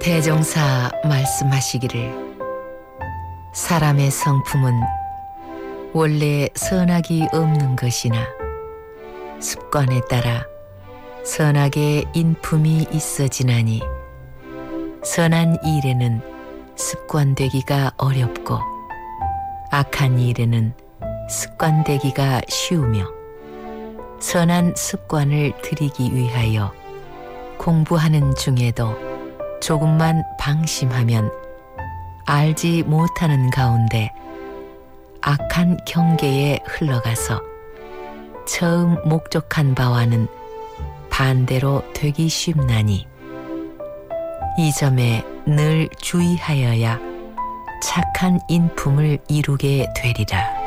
대종사 말씀하시기를 사람의 성품은 원래 선악이 없는 것이나 습관에 따라 선악의 인품이 있어지나니 선한 일에는 습관되기가 어렵고 악한 일에는 습관되기가 쉬우며 선한 습관을 들이기 위하여 공부하는 중에도 조금만 방심하면 알지 못하는 가운데 악한 경계에 흘러가서 처음 목적한 바와는 반대로 되기 쉽나니 이 점에 늘 주의하여야 착한 인품을 이루게 되리라.